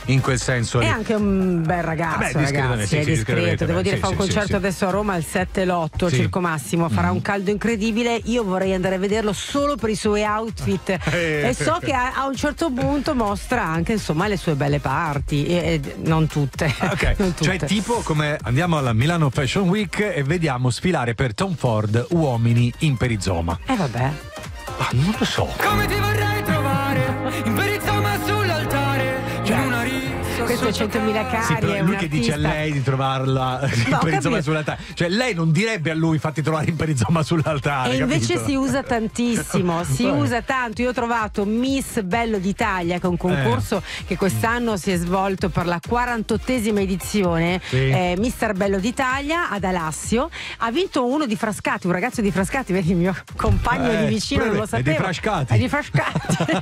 in quel senso. È anche un bel ragazzo, ragazzi, è discreto. Devo dire, fa un concerto adesso a Roma il 7 e l'8 al Circo Massimo, farà un caldo incredibile. Io vorrei andare a vederlo solo per i suoi outfit e so che a un certo punto mostra anche insomma le sue belle parti, non tutte. Ok, non tutte. Cioè tipo come andiamo alla Milano Fashion Week e vediamo sfilare per Tom Ford uomini in perizoma. Vabbè. Non lo so. Come ti vorrei trovare in perizoma sull'altare, in una rissa. Questo è 100.000 cari. Sì, però è lui che artista. dice a lei di trovarla in perizoma sull'altare. Cioè lei non direbbe a lui fatti trovare in perizoma sull'altare. E invece capito? si usa tantissimo, si usa tanto. Io ho trovato Miss Bello d'Italia, che è un concorso che quest'anno si è svolto per la 48esima edizione. Mister Bello d'Italia ad Alassio. Ha vinto uno di Frascati, un ragazzo di Frascati, vedi il mio compagno di vicino, non lo sapevo. È di Frascati. È di Frascati.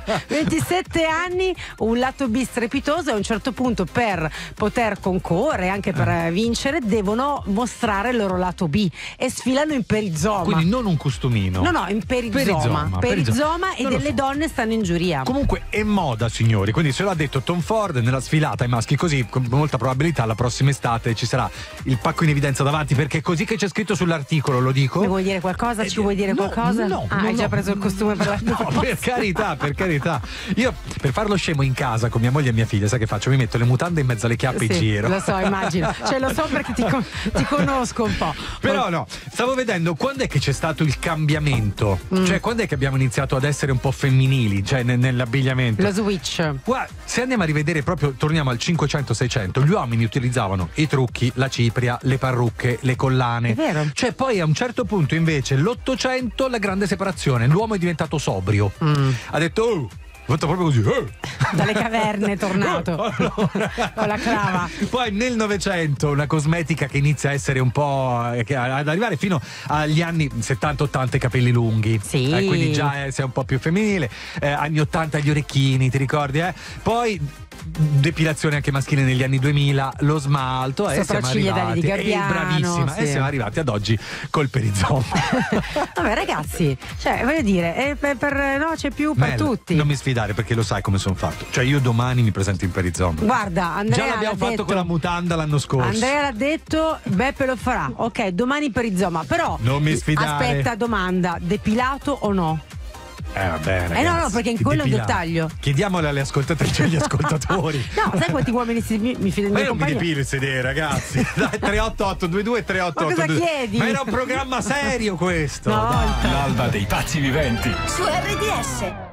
27 anni, un lato B strepitoso, e a un certo punto per poter concorrere, anche per vincere, devono mostrare il loro lato B e sfilano in perizoma. Quindi non un costumino. No, in perizoma e delle donne stanno in giuria. Comunque è moda, signori, quindi se l'ha detto Tom Ford nella sfilata ai maschi così, con molta probabilità la prossima estate ci sarà il pacco in evidenza davanti, perché è così che c'è scritto sull'articolo, lo dico. Mi vuoi dire qualcosa? Ci vuoi dire qualcosa? No, hai già preso il costume per la No, per carità. Io per farlo scemo in casa con mia moglie e mia figlia, sai che faccio? Mi metto le mutande in mezzo alle chiappe in giro. Lo so, immagino. Cioè lo so perché ti conosco un po'. Però no, stavo vedendo quando è che c'è stato il cambiamento. Cioè quando è che abbiamo iniziato ad essere un po' femminili, cioè nell'abbigliamento. Lo switch. Guarda, se andiamo a rivedere proprio, torniamo al 500-600, gli uomini utilizzavano i trucchi, la cipria, le parrucche, le collane. È vero. Cioè poi a un certo punto invece l'800 la grande separazione, l'uomo è diventato sobrio. Ha detto fatto proprio così. Dalle caverne è tornato. Con la clava. Poi nel Novecento una cosmetica che inizia a essere un po' ad arrivare fino agli anni 70-80 i capelli lunghi. Sì. Quindi già sei un po' più femminile. Anni 80 gli orecchini, ti ricordi? Poi depilazione anche maschile negli anni 2000, lo smalto, sopracciglia siamo di arrivati, Gabbiano, bravissima, sì. e siamo arrivati ad oggi col perizoma. Vabbè ragazzi, cioè voglio dire, no, c'è più per tutti. Non mi sfidare perché lo sai come sono fatto. Cioè io domani mi presento in perizoma. Guarda, Andrea già l'abbiamo fatto con la mutanda l'anno scorso. Andrea l'ha detto, Beppe lo farà. Ok, domani perizoma, però non mi sfidare. Aspetta, domanda, depilato o no? Va bene, ragazzi, no, perché in quello è un dettaglio. Chiediamole alle ascoltatrici e agli ascoltatori. No, sai quanti uomini mi fidano? Ma io non mi depilo il sedere, ragazzi. Dai, 38822 3882. Ma cosa chiedi? Ma era un programma serio questo. No, dai. L'alba dei pazzi viventi su RDS.